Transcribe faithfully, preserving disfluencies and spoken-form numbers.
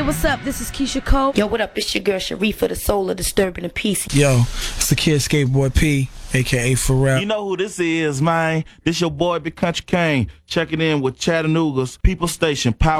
What's up? This is Keisha Cole. Yo, what up? It's your girl Sharifa, the soul of Disturbing the Peace. Yo, it's the kid Skateboard P, aka Pharrell. You know who this is, man? This your boy, Big Country Kane, checking in with Chattanooga's People Station, Power.